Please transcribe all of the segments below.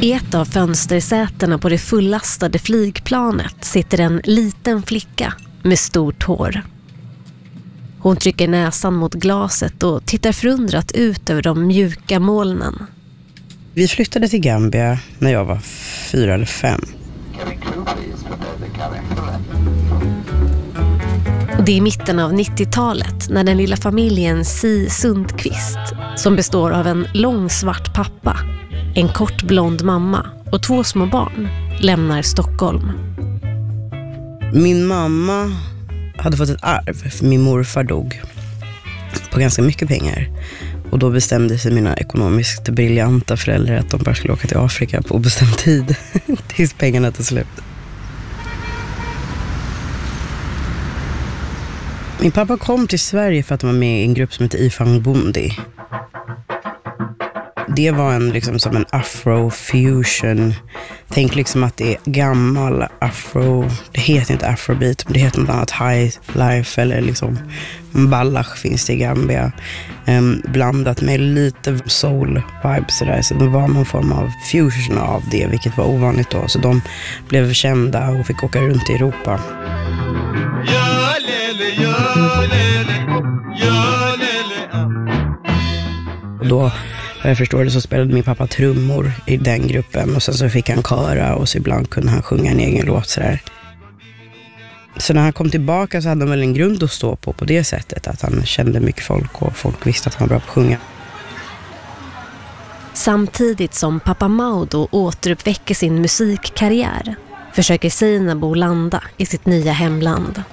I ett av fönstersätena på det fullastade flygplanet sitter en liten flicka med stort hår. Hon trycker näsan mot glaset och tittar förundrat ut över de mjuka molnen. Vi flyttade till Gambia när jag var 4 eller 5. Och det är i mitten av 90-talet när den lilla familjen Si Sundqvist, som består av en lång svart pappa, en kort blond mamma och 2 små barn, lämnar Stockholm. Min mamma hade fått ett arv, för min morfar dog på ganska mycket pengar. Och då bestämde sig mina ekonomiskt briljanta föräldrar att de bara skulle åka till Afrika på obestämd tid tills pengarna tog slut. Min pappa kom till Sverige för att vara med i en grupp som heter Ifang Bundi. Det var liksom som en afrofusion. Tänk liksom att det är gammal afro. Det heter inte afrobeat, men det heter något annat, high life eller liksom ballach finns det i Gambia. Blandat med lite soul vibes sådär. Så det var någon form av fusion av det, vilket var ovanligt då. Så de blev kända och fick åka runt i Europa. Och då, vad jag förstår det, så spelade min pappa trummor i den gruppen. Och sen så fick han köra och så ibland kunde han sjunga en egen låt sådär. Så när han kom tillbaka så hade han väl en grund att stå på det sättet. Att han kände mycket folk och folk visste att han var bra på att sjunga. Samtidigt som pappa Maudo återuppväcker sin musikkarriär försöker Seinabo landa i sitt nya hemland.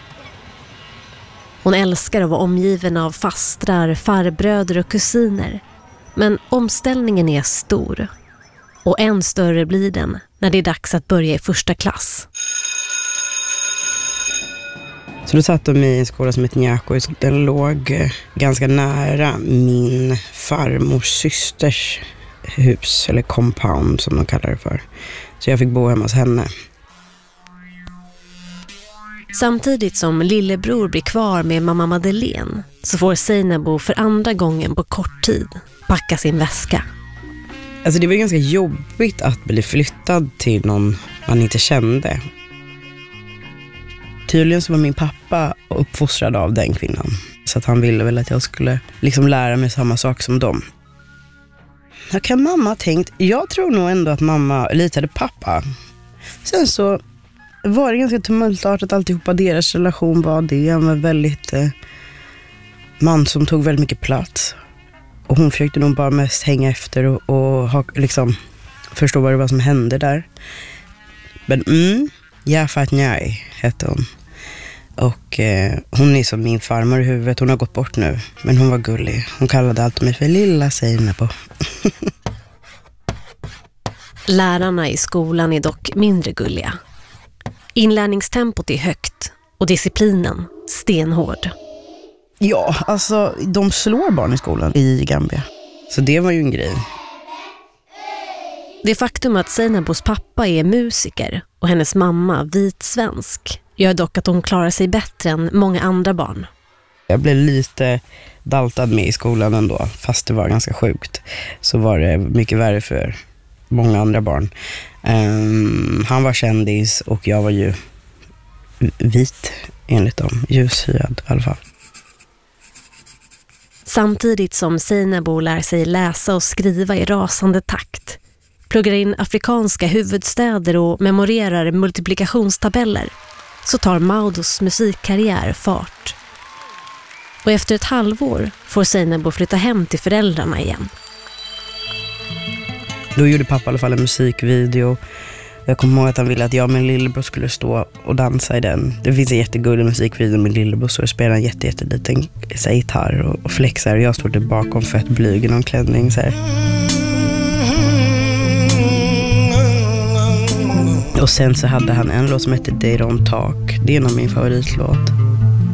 Hon älskar att vara omgiven av fastrar, farbröder och kusiner. Men omställningen är stor. Och än större blir den när det är dags att börja i första klass. Så då satt de i en skola som heter Njako. Den låg ganska nära min farmors systers hus, eller compound som de kallar det för. Så jag fick bo hemma hos henne. Samtidigt som lillebror blir kvar med mamma Madeleine så får Seinabo för andra gången på kort tid packa sin väska. Alltså det var ganska jobbigt att bli flyttad till någon man inte kände. Tydligen så var min pappa uppfostrad av den kvinnan. Så att han ville väl att jag skulle liksom lära mig samma sak som dem. Vad kan mamma ha tänkt? Jag tror nog ändå att mamma litade pappa. Sen så var det ganska tumultartat alltihopa. Deras relation var det. Han var väldigt man som tog väldigt mycket plats. Och hon försökte nog bara mest hänga efter och ha, liksom, förstå vad det var som hände där. Men Jafat Njai hette hon. Och hon är som min farmor i huvudet. Hon har gått bort nu. Men hon var gullig. Hon kallade alltid mig för lilla Seinabo. Lärarna i skolan är dock mindre gulliga. Inlärningstempot är högt och disciplinen stenhård. Ja, alltså de slår barn i skolan i Gambia. Så det var ju en grej. Det faktum att Seinabos pappa är musiker och hennes mamma vit svensk gör dock att hon klarar sig bättre än många andra barn. Jag blev lite daltad med i skolan ändå, fast det var ganska sjukt. Så var det mycket värre för många andra barn. Han var kändis och jag var ju vit enligt dem, ljushyad i alla fall. Samtidigt som Seinabo lär sig läsa och skriva i rasande takt, pluggar in afrikanska huvudstäder och memorerar multiplikationstabeller, så tar Maudos musikkarriär fart. Och efter ett halvår får Seinabo flytta hem till föräldrarna igen. Då gjorde pappa i alla fall en musikvideo. Jag kommer ihåg att han ville att jag och min lillebror skulle stå och dansa i den. Det finns en jättegullig musikvideo med min lillebror, så spelar en jätteliten gitarr och flexar. Och jag står där bakom fett blyg i någon klänning så här. Och sen så hade han en låt som heter They Don't Talk. Det är nog min favoritlåt.